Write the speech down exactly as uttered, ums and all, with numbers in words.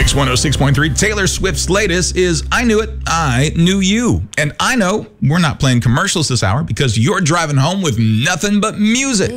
Mix one oh six point three. Taylor Swift's latest is I Knew It, I Knew You. And I know we're not playing commercials this hour because you're driving home with nothing but music.